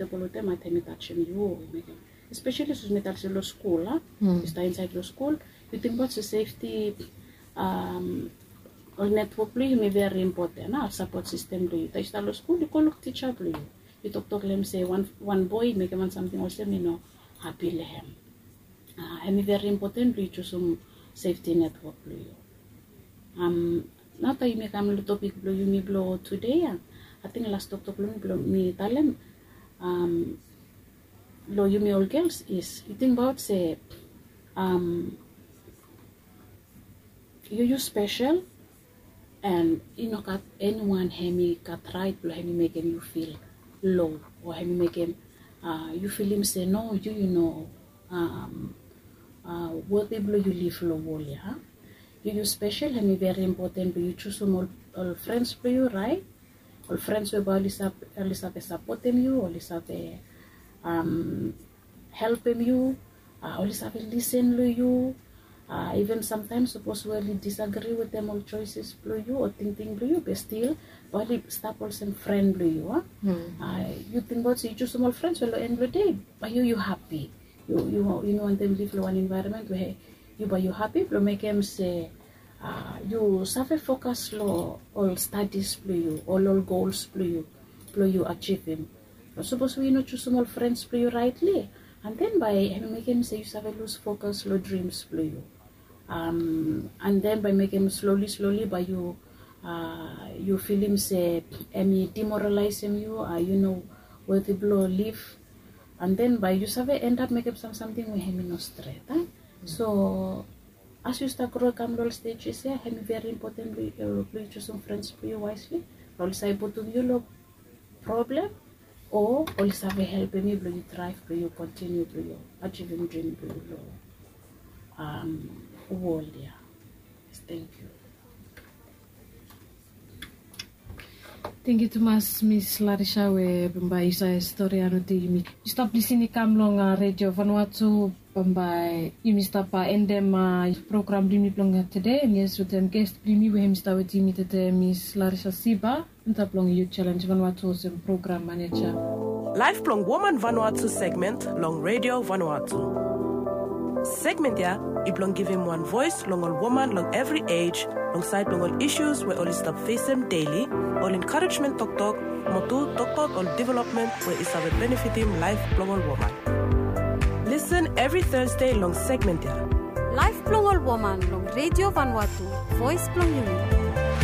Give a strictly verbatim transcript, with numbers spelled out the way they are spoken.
Polote ma temi touching you, especially if you touch the school, huh? Mm. You stay inside the school. You think about the safety um, or network play may very important. Huh? Support system play. You start the school, you call the teacher play. You talk to them say one one boy make him something also you know happy lehem. Ah, uh, may very important play to some safety network play. Um, now tayo may kami the topic play you may blow today. Huh? I think last talk to play blow me tell them. Um, lo you me all girls is you think about say um you you special and you know got anyone hemi got right lo hemi making you feel low or hemi making uh you feel him say no you you know um uh what people you live low wall yeah you you special hemi very important you choose some all, all friends for you right all friends will always support them you always have um help them you uh, always have listen to you uh, even sometimes supposedly disagree with them all choices to you or thinking to you but still only stop also friend to you huh? hmm. uh, you think about you choose small friends well end of the day but you you happy you you you know want them live in one environment where you but you happy to make them say Uh, you suffer focus lo all studies play you all all goals play you play you achieving. So suppose we know choose small friends play you rightly and then by making say you suffer lose focus lo dreams play you. Um, and then by making slowly slowly by you uh, you feel him say any demoralize him you uh, you know where the blow live and then by you suffer end up making some something with him no straight. Huh? Mm-hmm. So as you start growing come all stages yeah it's very important to uh, choose some friends for you wisely also able to you lo problem or also have help me to you thrive to you continue to you achieving dream to you um world yeah thank you Thank you too much, Miss Larissa, we bambai sa story ano ti mi. Stop di sini kamlong uh, radio Vanuatu bambai imi stapa endem uh, program di mi plong today and yes with them guest di mi we him sta with mi tete Miss Larissa Siba unta plong youth challenge Vanuatu sem program manager. Life plong woman Vanuatu segment long radio Vanuatu. Segment ya iplong give him one voice long all woman long every age alongside long all issues where all stop face them daily all encouragement talk talk motu talk talk all development where is have benefit him life long all woman. Listen every Thursday long segment ya Life plong all woman long radio Vanuatu voice plong you